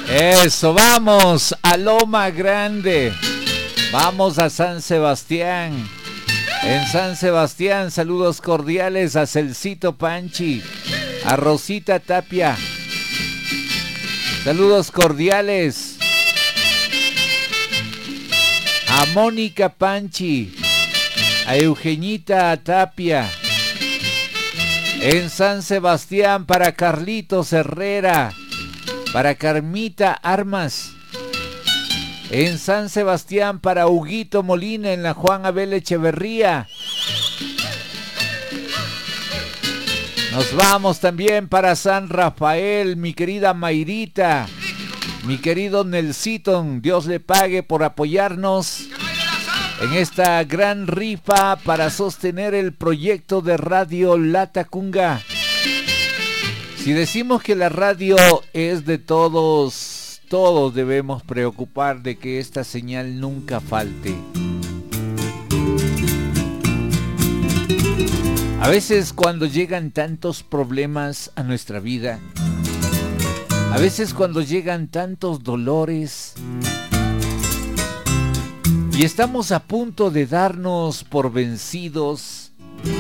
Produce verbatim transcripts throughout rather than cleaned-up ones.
Eso, vamos a Loma Grande. Vamos a San Sebastián. En San Sebastián, saludos cordiales a Celcito Panchi, a Rosita Tapia. Saludos cordiales a Mónica Panchi, a Eugenita Tapia. En San Sebastián para Carlitos Herrera, para Carmita Armas. En San Sebastián para Huguito Molina en la Juan Abel Echeverría. Nos vamos también para San Rafael, mi querida Mayrita, mi querido Nelsiton, Dios le pague por apoyarnos en esta gran rifa para sostener el proyecto de Radio Latacunga. Si decimos que la radio es de todos, todos debemos preocupar de que esta señal nunca falte. A veces cuando llegan tantos problemas a nuestra vida, a veces cuando llegan tantos dolores y estamos a punto de darnos por vencidos,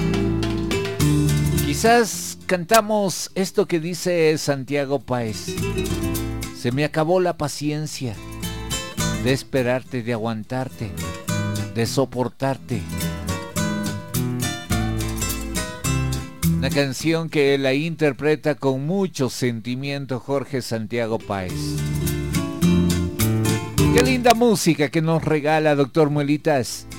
quizás cantamos esto que dice Santiago Páez: se me acabó la paciencia de esperarte, de aguantarte, de soportarte. Una canción que la interpreta con mucho sentimiento Jorge Santiago Páez. Qué linda música que nos regala doctor Muelitas.